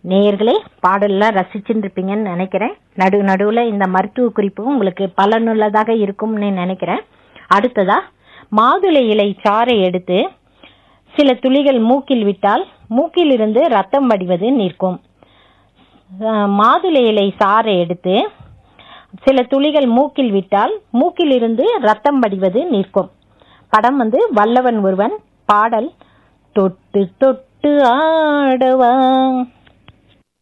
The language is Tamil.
நேயர்களே, பாடல்லாம் ரசிச்சுட்டு இருப்பீங்கன்னு நினைக்கிறேன். நடுவுல இந்த மருத்துவ குறிப்பும் உங்களுக்கு பலனுள்ளதாக இருக்கும்னு நினைக்கிறேன். அடுத்ததா, மாதுளை இலை சாறை எடுத்து சில துளிகள் மூக்கில் விட்டால் மூக்கிலிருந்து ரத்தம் வடிவது நிற்கும். மாதுளை இலை சாறை எடுத்து சில துளிகள் மூக்கில் விட்டால் மூக்கிலிருந்து ரத்தம் வடிவது நிற்கும். படம் வல்லவன் ஒருவன், பாடல் தொட்டு தொட்டு ஆடவா